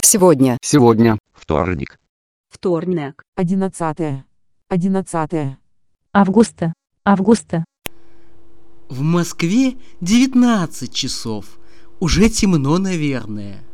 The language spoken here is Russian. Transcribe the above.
Сегодня. Сегодня. Вторник. Вторник. 11 августа. В Москве 19 часов. Уже темно, наверное.